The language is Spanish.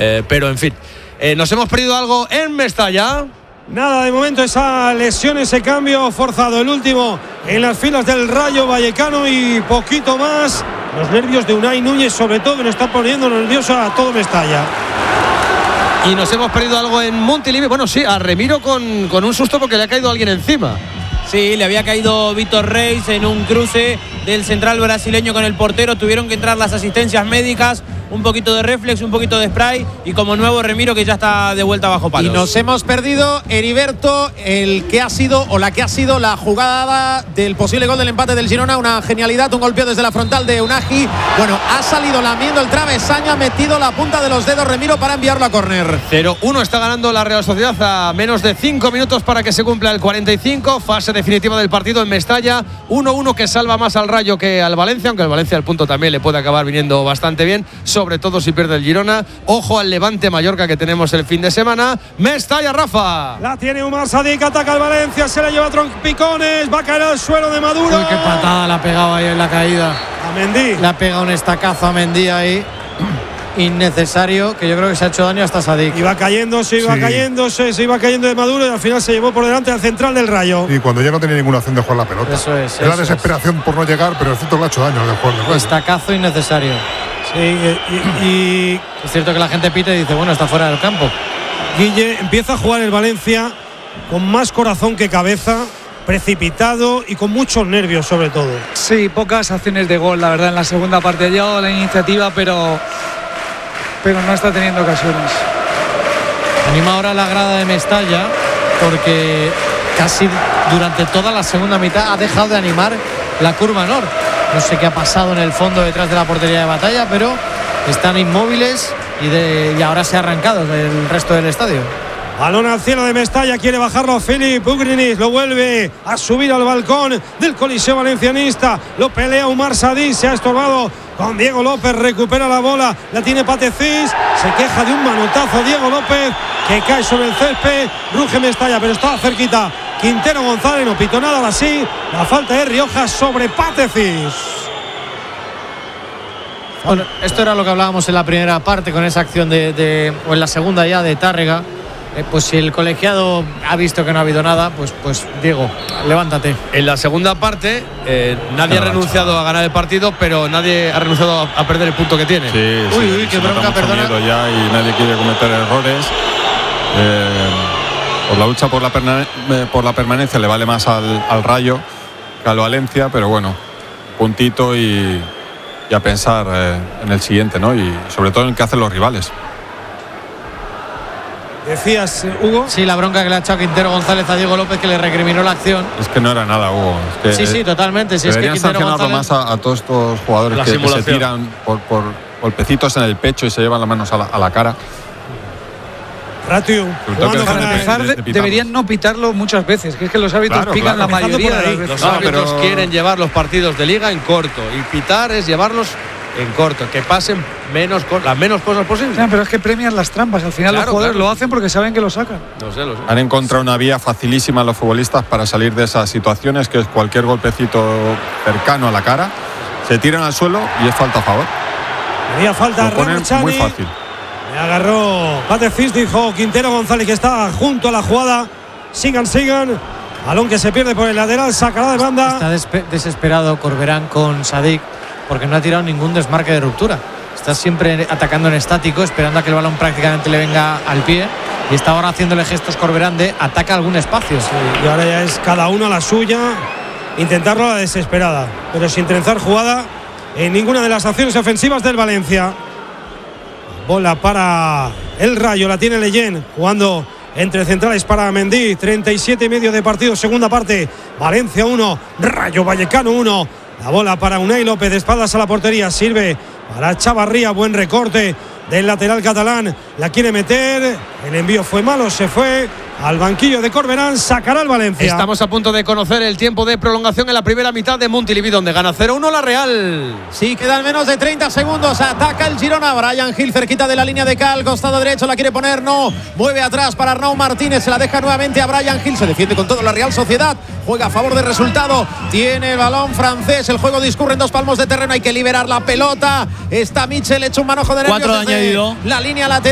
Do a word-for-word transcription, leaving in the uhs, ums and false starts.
Eh, pero en fin, eh, nos hemos perdido algo en Mestalla. Nada, de momento esa lesión, ese cambio forzado, el último en las filas del Rayo Vallecano y poquito más. Los nervios de Unai Núñez, sobre todo, que nos está poniendo nervioso a todo Mestalla. Y nos hemos perdido algo en Montilivi. Bueno, sí, a Remiro con, con un susto porque le ha caído alguien encima. Sí, le había caído Vítor Reis en un cruce del central brasileño con el portero. Tuvieron que entrar las asistencias médicas, un poquito de reflex, un poquito de spray y como nuevo Remiro, que ya está de vuelta bajo palos. Y nos hemos perdido, Heriberto, el que ha sido o la que ha sido la jugada del posible gol del empate del Girona. Una genialidad, un golpeo desde la frontal de Unagi. Bueno, ha salido lamiendo el travesaño, ha metido la punta de los dedos Remiro para enviarlo a córner. cero uno está ganando la Real Sociedad a menos de cinco minutos para que se cumpla el cuarenta y cinco. Fase definitiva del partido en Mestalla. uno uno que salva más al Rayo que al Valencia, aunque el Valencia el punto también le puede acabar viniendo bastante bien, sobre todo si pierde el Girona. Ojo al Levante Mallorca que tenemos el fin de semana. Mestalla, Rafa. La tiene Umar Sadik, ataca al Valencia, se la lleva a trompicones, va a caer al suelo de Maduro. Uy, qué patada la ha pegado ahí en la caída. A Mendy. Le ha pegado un estacazo a Mendy ahí. Innecesario, que yo creo que se ha hecho daño hasta Sadik. Iba cayendo, se iba sí. cayendo, se, se iba cayendo de Maduro y al final se llevó por delante al central del Rayo. Y cuando ya no tenía ninguna opción de jugar la pelota. Eso es. Era eso desesperación es. por no llegar, pero el centro le ha hecho daño al juego. Estacazo innecesario. Sí, y, y es cierto que la gente pita y dice, bueno, está fuera del campo. Guille empieza a jugar el Valencia con más corazón que cabeza, precipitado y con muchos nervios sobre todo. Sí, pocas acciones de gol, la verdad, en la segunda parte ha llegado la iniciativa, pero pero no está teniendo ocasiones. Anima ahora la grada de Mestalla porque casi durante toda la segunda mitad ha dejado de animar la curva Nor. No sé qué ha pasado en el fondo detrás de la portería de Batalla, pero están inmóviles y, de, y ahora se ha arrancado el resto del estadio. Balón al cielo de Mestalla, quiere bajarlo Filip Ugrinis, lo vuelve a subir al balcón del Coliseo Valencianista, lo pelea Umar Sadik, se ha estorbado con Diego López, recupera la bola, la tiene Patecís, se queja de un manotazo Diego López que cae sobre el césped, ruge Mestalla, pero estaba cerquita Quintero González, no pitó nada así, la falta de Riojas sobre Patecís. Bueno, esto era lo que hablábamos en la primera parte con esa acción de, de o en la segunda ya de Tárrega. Eh, pues si el colegiado ha visto que no ha habido nada, pues, pues Diego, levántate. En la segunda parte eh, nadie ha renunciado a ganar el partido, pero nadie ha renunciado a, a perder el punto que tiene. Sí, uy, sí, uy, qué se nota bronca, mucho perdona. miedo ya y nadie quiere cometer errores. Eh, por la lucha por la, perna- eh, por la permanencia le vale más al, al Rayo que al Valencia, pero bueno, puntito y, y a pensar eh, en el siguiente, ¿no? Y sobre todo en qué hacen los rivales. Decías, Hugo. Sí, la bronca que le ha echado Quintero González a Diego López, que le recriminó la acción. Es que no era nada, Hugo. Es que, sí, sí, totalmente. Si es que deberían Quintero sancionarlo González... más a, a todos estos jugadores que, que se tiran por, por golpecitos en el pecho y se llevan las manos a la, a la cara. Ratio, para empezar, de, deberían no pitarlo muchas veces, que es que los árbitros claro, pican claro. la mayoría de las veces. Los árbitros no, pero... quieren llevar los partidos de liga en corto y pitar es llevarlos en corto, que pasen menos las menos cosas posibles. Sí, pero es que premian las trampas, al final claro, los jugadores claro. lo hacen porque saben que lo sacan. Lo sé, lo sé. Han encontrado una vía facilísima los futbolistas para salir de esas situaciones, que es cualquier golpecito cercano a la cara, se tiran al suelo y es falta a favor. Había falta lo ponen muy fácil. Me agarró Patecís, dijo Quintero González, que está junto a la jugada. Sigan, sigan. Balón que se pierde por el lateral, sacará de banda. Está despe- desesperado Corberán con Sadik porque no ha tirado ningún desmarque de ruptura. Está siempre atacando en estático, esperando a que el balón prácticamente le venga al pie. Y está ahora haciéndole gestos Corberán de ataca algún espacio. Sí, y ahora ya es cada uno a la suya, intentarlo a la desesperada, pero sin trenzar jugada en ninguna de las acciones ofensivas del Valencia. Bola para el Rayo, la tiene Leyen, jugando entre centrales para Mendy. treinta y siete y medio de partido, segunda parte. Valencia uno, Rayo Vallecano uno. La bola para Unai López, de espaldas a la portería, sirve para Chavarría, buen recorte del lateral catalán, la quiere meter, el envío fue malo, se fue al banquillo de Corberán, sacará el Valencia. Estamos a punto de conocer el tiempo de prolongación en la primera mitad de Montilivi, donde gana cero uno la Real. Sí, quedan menos de treinta segundos, ataca el Girona, Brian Gil cerquita de la línea de cal, costado derecho, la quiere poner, no, mueve atrás para Arnau Martínez, se la deja nuevamente a Brian Gil, se defiende con todo la Real Sociedad, juega a favor del resultado, tiene el balón francés, el juego discurre en dos palmos de terreno, hay que liberar la pelota, está Michel, hecho un manojo de nervios. Cuatro de añadido. La línea lateral.